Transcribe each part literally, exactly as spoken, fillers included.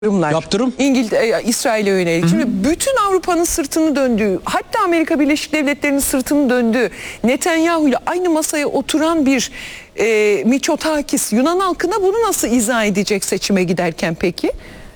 Yaptırımlar. Yaptırım. İngiltere, İsrail'e yönelik. Şimdi bütün Avrupa'nın sırtını döndüğü, hatta Amerika Birleşik Devletleri'nin sırtını döndüğü, Netanyahu ile aynı masaya oturan bir e, Mitsotakis, Yunan halkına bunu nasıl izah edecek seçime giderken peki?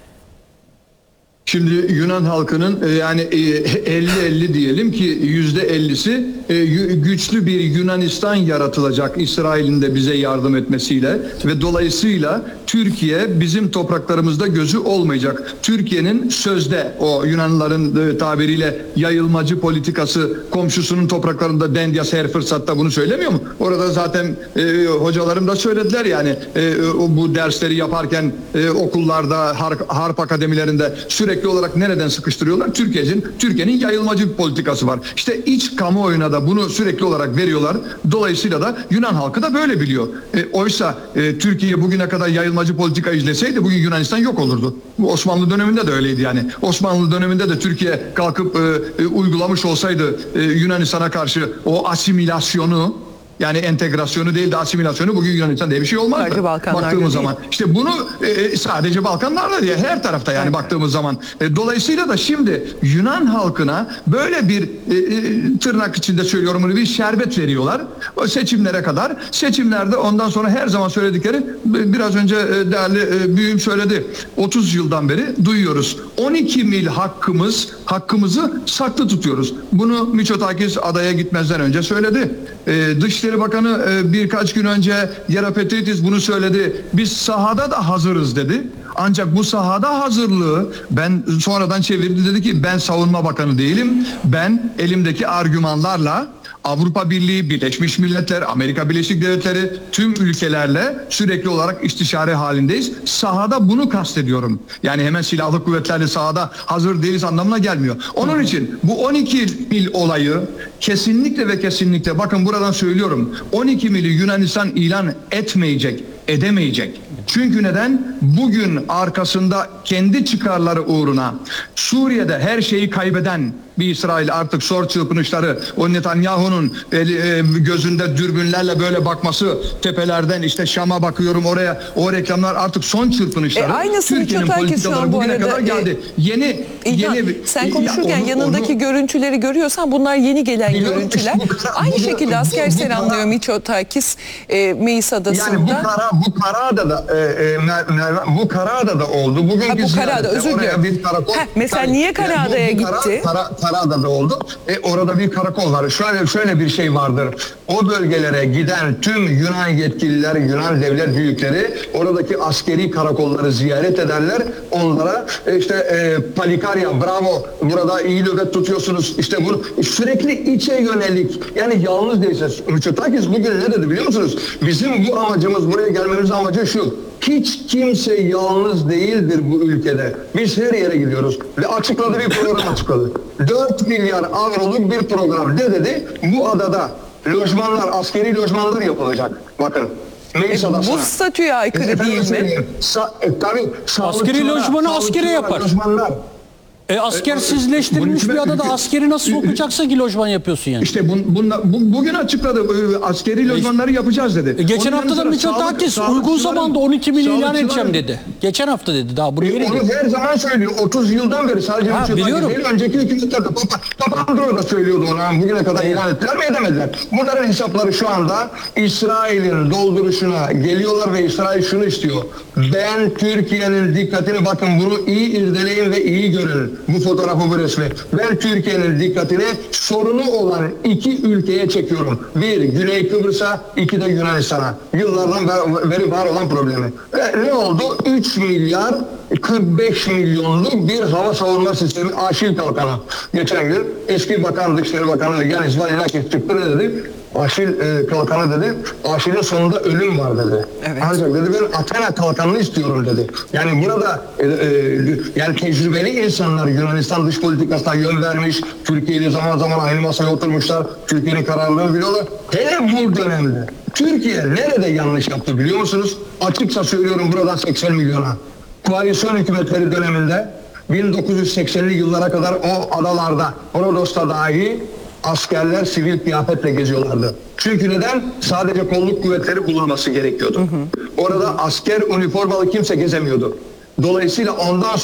Şimdi Yunan halkının yani elli elli diyelim ki yüzde ellisi güçlü bir Yunanistan yaratılacak İsrail'in de bize yardım etmesiyle ve dolayısıyla Türkiye bizim topraklarımızda gözü olmayacak. Türkiye'nin sözde o Yunanlıların tabiriyle yayılmacı politikası komşusunun topraklarında Dendyas her fırsatta bunu söylemiyor mu? Orada zaten e, hocalarım da söylediler yani e, bu dersleri yaparken e, okullarda harp, harp akademilerinde sürekli olarak nereden sıkıştırıyorlar? Türkiye'nin Türkiye'nin yayılmacı bir politikası var. İşte iç kamuoyuna da bunu sürekli olarak veriyorlar. Dolayısıyla da Yunan halkı da böyle biliyor. E, oysa e, Türkiye bugüne kadar yayılmacı politika izleseydi bugün Yunanistan yok olurdu. Bu Osmanlı döneminde de öyleydi yani. Osmanlı döneminde de Türkiye kalkıp e, e, uygulamış olsaydı e, Yunanistan'a karşı o asimilasyonu, yani entegrasyonu değil de asimilasyonu, bugün Yunanistan diye bir şey olmazdı. Baktığımız zaman. İşte bunu e, sadece Balkanlarla diye her tarafta yani evet. Baktığımız zaman. E, dolayısıyla da şimdi Yunan halkına böyle bir e, tırnak içinde söylüyorum bunu, bir şerbet veriyorlar. O seçimlere kadar. Seçimlerde ondan sonra her zaman söyledikleri, biraz önce e, değerli e, büyüğüm söyledi. otuz yıldan beri duyuyoruz. on iki mil hakkımız, hakkımızı saklı tutuyoruz. Bunu Mitsotakis adaya gitmezden önce söyledi. E, dış İçişleri Bakanı birkaç gün önce Yerapetritis bunu söyledi. Biz sahada da hazırız dedi. Ancak bu sahada hazırlığı ben sonradan çevirdi, dedi ki ben savunma bakanı değilim. Ben elimdeki argümanlarla Avrupa Birliği, Birleşmiş Milletler, Amerika Birleşik Devletleri tüm ülkelerle sürekli olarak istişare halindeyiz. Sahada bunu kastediyorum. Yani hemen silahlı kuvvetlerle sahada hazır değiliz anlamına gelmiyor. Onun için bu on iki mil olayı kesinlikle ve kesinlikle, bakın buradan söylüyorum, on iki mili Yunanistan ilan etmeyecek, edemeyecek. Çünkü neden? Bugün arkasında kendi çıkarları uğruna Suriye'de her şeyi kaybeden bir İsrail, artık sor çırpınışları, o Netanyahu'nun e, gözünde dürbünlerle böyle bakması, tepelerden işte Şam'a bakıyorum oraya, o reklamlar artık son çırpınışları. E, aynısı Türkiye'nin politikaları bugüne arada, kadar geldi. E, yeni İlhan, yeni sen konuşurken ya onu, yanındaki onu, görüntüleri görüyorsan bunlar yeni gelen biliyorum, görüntüler. Işte kara, Aynı bu, şekilde asker selamlıyor Mitsotakis e, Meis Adası'nda. Yani bu kara bu karada da e, e, bu karada da oldu. Bugünkü ha, bu karada özür diliyorum. Mesela yani, niye Karada'ya yani gitti? Kara, kara, Karada'da oldu. E, orada bir karakol var. Şöyle şöyle bir şey vardır. O bölgelere giden tüm Yunan yetkililer, Yunan devlet büyükleri oradaki askeri karakolları ziyaret ederler. Onlara e, işte e, Palikarya, bravo, burada iyi nöbet tutuyorsunuz. İşte bunu sürekli içe yönelik. Yani yalnız değilsiniz. Mitsotakis bugün ne dedi biliyor musunuz? Bizim bu amacımız, buraya gelmemiz amacı şu: hiç kimse yalnız değildir bu ülkede. Biz her yere gidiyoruz. Ve açıkladı, bir program açıkladı. dört milyar avroluk bir program. Ne dedi? Bu adada lojmanlar, askeri lojmanlar yapılacak. Bakın. E, bu statüye aykırı e, değil mi? Sa e, tabii, askeri lojmanı askeri yapar. Lojmanlar. E askersizleştirilmiş bir adada askeri nasıl sokacaksın ki lojman yapıyorsun yani? İşte bun, bunla, bu, bugün açıkladı, askeri lojmanları yapacağız dedi. E geçen Onun hafta da Mitsotakis uygun zamanda on iki milyon ilan edeceğim dedi. Geçen hafta dedi, daha buraya e, Onu her zaman söylüyor. otuz yıldan beri sadece Mitsotakis değil, önceki hükümetlerde Papandreou da söylüyordu ona. Bugüne kadar ilan ettiler mi, edemediler. Bunların hesapları şu anda İsrail'in dolduruşuna geliyorlar ve İsrail şunu istiyor: ben Türkiye'nin dikkatini, bakın bunu iyi irdeleyin ve iyi görün. Bu fotoğrafı, bu resmi. Ben Türkiye'nin dikkatini sorunu olan iki ülkeye çekiyorum. Bir, Güney Kıbrıs'a, iki de Yunanistan'a. Yıllardan beri var olan problemi. Ve ne oldu? üç milyar kırk beş milyonluk bir hava savunma sistemi, Aşil Kalkanı. Geçen gün eski Bakan, Dışişleri Bakanı Yanis Varoufakis çıktı, ne dedi? Aşil e, kalkanı dedi. Aşil'in sonunda ölüm var dedi. Evet. Ancak dedi ben Athena kalkanını istiyorum dedi. Yani burada e, e, yani tecrübeli insanlar Yunanistan dış politikasına yön vermiş. Türkiye'yle zaman zaman aynı masaya oturmuşlar. Türkiye'nin kararlılığını biliyorlar. Hele bu dönemde Türkiye nerede yanlış yaptı biliyor musunuz? Açıkça söylüyorum buradan seksen milyona. Koalisyon hükümetleri döneminde bin dokuz yüz seksenli yıllara kadar o adalarda, Rodos'ta dahi askerler sivil kıyafetle geziyorlardı. Çünkü neden? Sadece kolluk kuvvetleri bulunması gerekiyordu. Hı hı. Orada asker üniformalı kimse gezemiyordu. Dolayısıyla ondan